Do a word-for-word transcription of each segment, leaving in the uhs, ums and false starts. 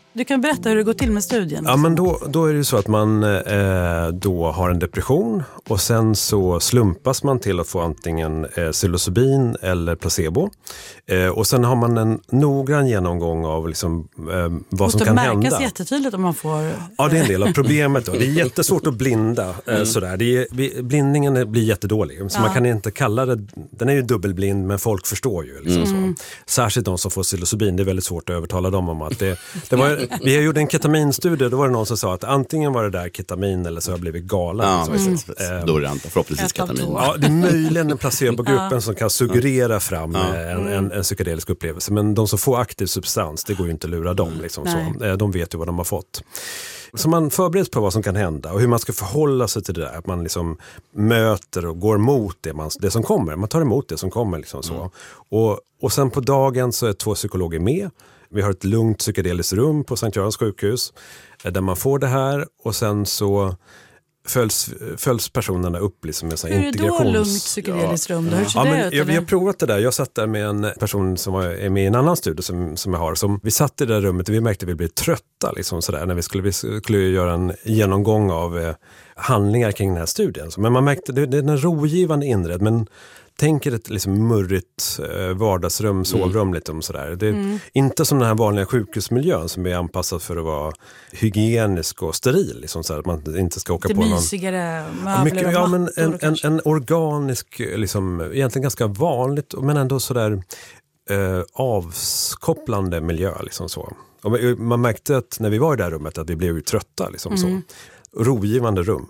Du kan berätta hur det går till med studien. Ja, men då, då är det ju så att man eh, då har en depression och sen så slumpas man till att få antingen eh, psilocybin eller placebo. Eh, och sen har man en noggrann genomgång av liksom, eh, vad som kan hända. Det märkas jättetydligt om man får... Ja, det är en del av problemet då. Det är jättesvårt att blinda. Eh, mm. sådär. Det är, vi, blindningen blir jättedålig. Så ja. Man kan inte kalla det... Den är ju dubbelblind, men folk förstår ju. Liksom, mm. så. Särskilt de som får psilocybin. Det är väldigt svårt att övertala dem om att det... det var, vi har gjort en ketaminstudie, då var det någon som sa att antingen var det där ketamin eller så har jag blivit galen. Ja, så, precis, precis. Då är det inte förhoppningsvis ketamin. Ja, det är möjligen en placebogruppen ja. som kan suggerera fram ja. en, en, en psykedelisk upplevelse. Men de som får aktiv substans, det går ju inte att lura dem. Liksom, så. De vet ju vad de har fått. Så man förbereds på vad som kan hända och hur man ska förhålla sig till det där. Att man liksom möter och går mot det, man, det som kommer. Man tar emot det som kommer. Liksom, så. Mm. Och, och sen på dagen så är två psykologer med. Vi har ett lugnt psykedeliskt rum på Sankt Görans sjukhus där man får det här och sen så följs, följs personerna upp liksom med så integrations... Hur är det då lugnt psykedeliskt rum? Ja. Ja, men jag, vi har provat det där. Jag satt där med en person som var, är med i en annan studie som, som jag har. Som, vi satt i det där rummet och vi märkte att vi blev trötta liksom sådär, när vi skulle, vi skulle göra en genomgång av eh, handlingar kring den här studien. Så, men man märkte att det, det är en rogivande inredd, men tänk er ett liksom murrigt eh, vardagsrum, sovrum mm. lite om sådär. Det är mm. inte som den här vanliga sjukhusmiljön som är anpassad för att vara hygienisk och steril. Liksom sådär, att man inte ska åka det på någon... mysigare ja, mycket, ja, men en, en, en organisk, liksom, egentligen ganska vanligt, men ändå sådär eh, avkopplande miljö. Liksom så. Och man märkte att när vi var i det här rummet att vi blev ju trötta. Liksom mm. så. Rogivande rum.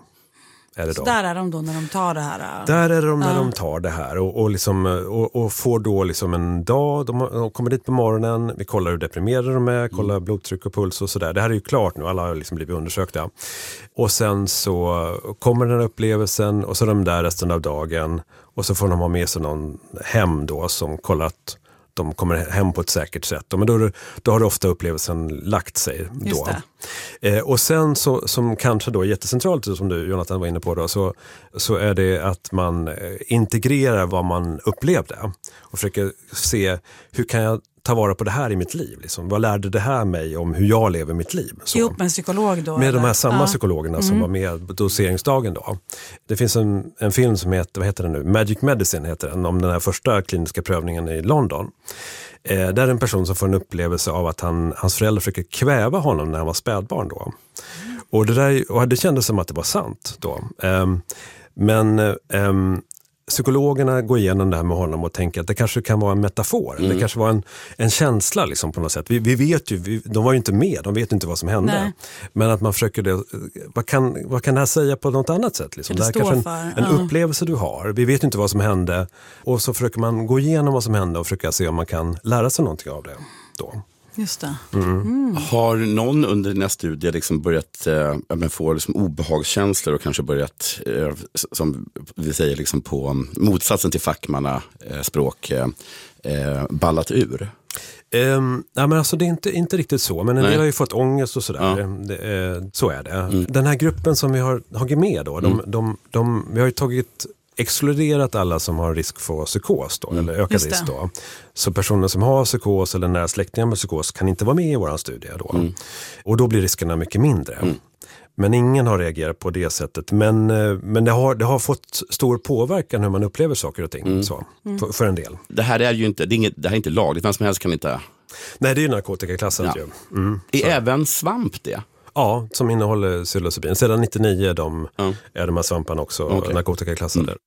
Så där är de då när de tar det här? Där är de när ja. de tar det här och, och, liksom, och, och får då liksom en dag, de, de kommer dit på morgonen, vi kollar hur deprimerade de är, kollar mm. blodtryck och puls och sådär. Det här är ju klart nu, alla har liksom blivit undersökta. Och sen så kommer den här upplevelsen och så är de där resten av dagen och så får de ha med sig någon hem då som kollar att de kommer hem på ett säkert sätt. Men då, då har det ofta upplevelsen lagt sig. Då. Eh, och sen så, som kanske då är jättecentralt, som du Jonathan var inne på då, så, så är det att man eh, integrerar vad man upplevde och försöker se hur kan jag ta vara på det här i mitt liv. Liksom. Vad lärde det här mig om hur jag lever mitt liv? Så. Ihop med en psykolog då? Med eller? de här samma ja. psykologerna mm. som var med på doseringsdagen då. Det finns en, en film som heter, vad heter den nu? Magic Medicine heter den, om den här första kliniska prövningen i London. Eh, där är en person som får en upplevelse av att han, hans föräldrar försöker kväva honom när han var spädbarn då. Mm. Och, det där, och det kändes som att det var sant då. Eh, men... Eh, psykologerna går igenom det här med honom och tänker att det kanske kan vara en metafor. Mm. Det kanske var en, en känsla liksom på något sätt. Vi, vi vet ju, vi, de var ju inte med, de vet inte vad som hände. Nej. Men att man försöker det, vad kan, vad kan det här säga på något annat sätt? Liksom? Det, det är kanske en, en ja. upplevelse du har. Vi vet inte vad som hände. Och så försöker man gå igenom vad som hände och försöka se om man kan lära sig någonting av det då. Just det. Mm. Mm. Har någon under den här studien liksom börjat äh, få liksom obehagskänslor och kanske börjat, äh, som vi säger liksom på motsatsen till fackmanna äh, språk, äh, ballat ur? Um, ja, men alltså det är inte, inte riktigt så, men en Nej. del har ju fått ångest och sådär. Ja. Det, eh, så är det. Mm. Den här gruppen som vi har tagit med då, de, mm. de, de, vi har ju tagit exkluderat alla som har risk för psykos då, mm. eller ökad risk då. Så personer som har psykos eller nära släktingar med psykos kan inte vara med i våran studie då. Mm. Och då blir riskerna mycket mindre. Mm. Men ingen har reagerat på det sättet. Men, men det, har, det har fått stor påverkan hur man upplever saker och ting. Mm. Så, mm. för, för en del. Det här är ju inte, det är, inget, det här är inte lagligt. Vem som helst kan inte... Nej, det är ju narkotikaklassat ja. ju. Mm, är även svamp det? Ja, som innehåller psilocybin. Sedan nittionio är de, mm. är de här svamparna också okay. narkotikaklassade. Mm.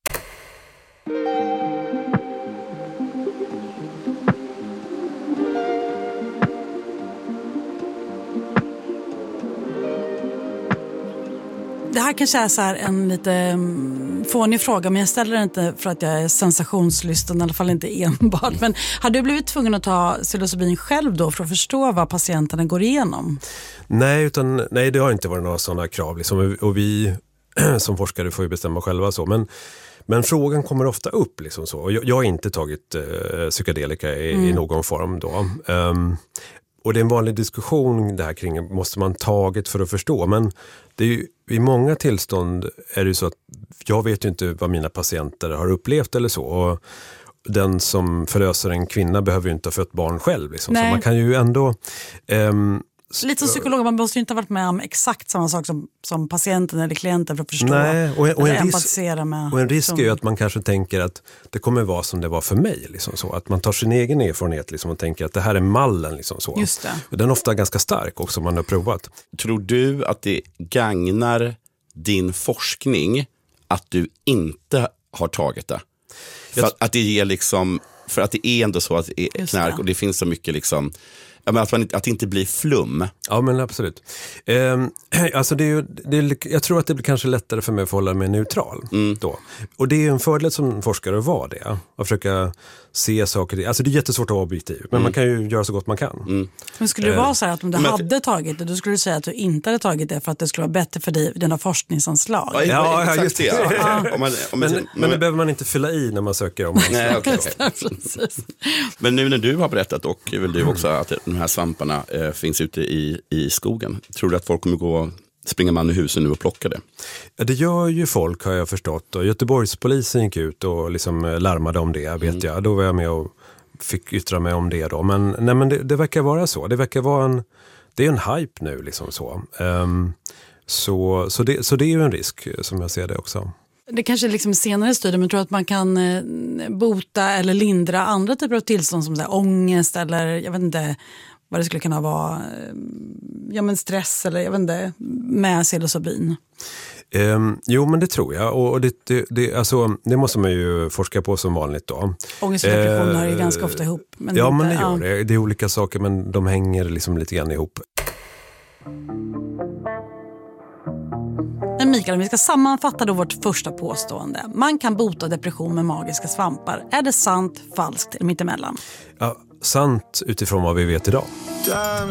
Det här kanske är så här en lite fånig fråga, men jag ställer det inte för att jag är sensationslysten, i alla fall inte enbart. Men har du blivit tvungen att ta psilocybin själv då för att förstå vad patienterna går igenom? Nej, utan, nej det har inte varit några sådana krav. Liksom, och vi som forskare får ju bestämma själva så. Men, men frågan kommer ofta upp. Liksom så. Jag, jag har inte tagit uh, psykedelika i, mm. i någon form då. Um, Och det är en vanlig diskussion det här kring, måste man tagit för att förstå? Men det är ju, i många tillstånd är det ju så att jag vet ju inte vad mina patienter har upplevt eller så. Och den som förlöser en kvinna behöver ju inte ha fött barn själv. Liksom. Så man kan ju ändå... Um, Lite som psykolog, man måste ju inte ha varit med om exakt samma sak som, som patienten eller klienten för att förstå. Nej, och, och, en risk, med och en risk som... är ju att man kanske tänker att det kommer vara som det var för mig. Liksom så. Att man tar sin egen erfarenhet liksom, och tänker att det här är mallen. Liksom så. Just det. Den är ofta ganska stark också, man har provat. Tror du att det gagnar din forskning att du inte har tagit det? För Jag... att, att det ger liksom, för att det är ändå så att det är knark och det finns så mycket liksom, ja, men att, man, att det inte blir flum. Ja, men absolut. Eh, alltså det är ju, det är, jag tror att det blir kanske lättare för mig att hålla mig neutral. Mm. Då. Och det är ju en fördel som forskare att vara det. Att försöka se saker. Alltså det är jättesvårt att vara objektiv. Men mm. man kan ju göra så gott man kan. Mm. Men skulle det vara så här att om du men, hade tagit det, då skulle du säga att du inte hade tagit det för att det skulle vara bättre för dig, dina forskningsanslag? Ja, ja, ja just det. Ja. Ja. Om man, om man, men, men det behöver man inte fylla i när man söker om. Nej, okay, okay. Men nu när du har berättat och vill du också att de här svamparna eh, finns ute i, i skogen. Tror du att folk kommer gå springa man i husen nu och plocka det? Ja, det gör ju folk, har jag förstått. Och Göteborgspolisen gick ut och liksom larmade om det, vet mm. jag. Då var jag med och fick yttra mig om det då. Men, nej, men det, det verkar vara så. Det verkar vara en, det är en hype nu liksom så. Um, så, så, det, så det är ju en risk som jag ser det också. Det kanske är liksom senare studier, men tror att man kan bota eller lindra andra typer av tillstånd som så här, ångest eller jag vet inte vad det skulle kunna vara, ja men stress eller jag vet inte, med psilocybin. Um, jo, men det tror jag. Och det, det, det, alltså, det måste man ju forska på som vanligt då. Ångest och depression uh, hör ju ganska ofta ihop. Men ja, inte, men det gör ja. det. Det är olika saker, men de hänger liksom lite grann ihop. Men Mikael, om vi ska sammanfatta då vårt första påstående. Man kan bota depression med magiska svampar. Är det sant, falskt eller mittemellan? Ja, sant utifrån vad vi vet idag.